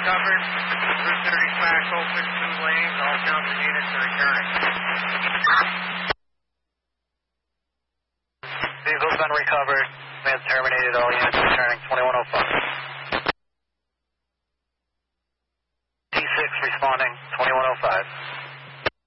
recovered. Route 30 track open, 2 lanes. All Johnson units are returning. Vehicle's been recovered. Man's terminated. All units returning. 2105.